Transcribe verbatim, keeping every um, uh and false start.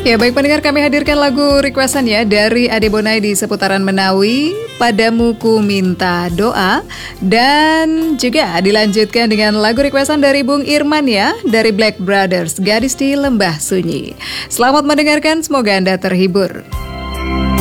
Ya baik pendengar, kami hadirkan lagu requestan ya dari Ade Bonai di seputaran Menawi, Padamu Ku Minta Doa. Dan juga dilanjutkan dengan lagu requestan dari Bung Irman ya, dari Black Brothers, Gadis di Lembah Sunyi. Selamat mendengarkan, semoga Anda terhibur.